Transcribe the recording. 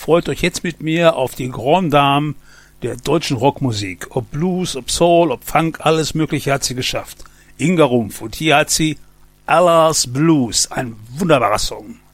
freut euch jetzt mit mir auf die Grand Dame der deutschen Rockmusik. Ob Blues, ob Soul, ob Funk, alles Mögliche hat sie geschafft. Inga Rumpf. Und hier hat sie Allah's Blues, ein wunderbarer Song.